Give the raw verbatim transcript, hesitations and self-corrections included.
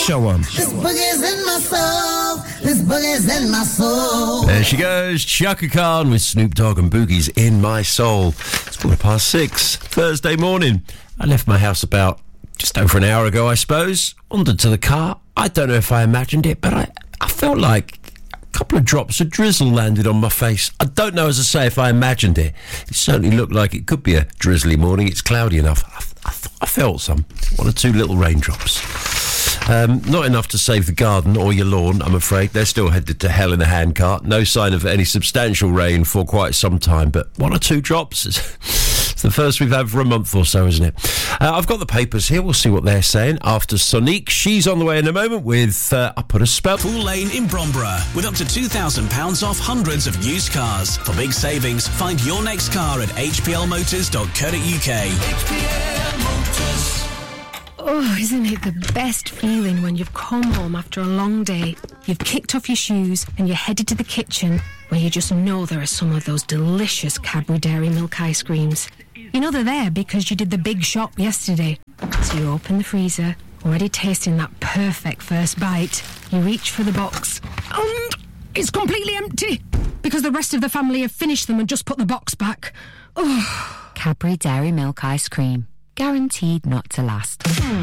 show on. This boogie's in my soul. This boogie's in my soul. There she goes, Chaka Khan with Snoop Dogg and Boogie's in My Soul. It's quarter past six, Thursday morning. I left my house about just over an hour ago, I suppose. Wandered to the car. I don't know if I imagined it, but I, I felt like a couple of drops of drizzle landed on my face. I don't know, as I say, if I imagined it. It certainly looked like it could be a drizzly morning. It's cloudy enough. I, I, I felt some. One or two little raindrops. Um, not enough to save the garden or your lawn, I'm afraid. They're still headed to hell in a handcart. No sign of any substantial rain for quite some time, but one or two drops. It's the first we've had for a month or so, isn't it? Uh, I've got the papers here. We'll see what they're saying. After Sonique, she's on the way in a moment with uh, I Put a Spell. Pool Lane in Bromborough, with up to two thousand pounds off hundreds of used cars. For big savings, find your next car at h p l motors dot co dot u k. H P L Motors. Oh, isn't it the best feeling when you've come home after a long day, you've kicked off your shoes and you're headed to the kitchen where you just know there are some of those delicious Cadbury Dairy Milk ice creams. You know they're there because you did the big shop yesterday. So you open the freezer, already tasting that perfect first bite. You reach for the box and it's completely empty because the rest of the family have finished them and just put the box back. Oh. Cadbury Dairy Milk ice cream. Guaranteed not to last.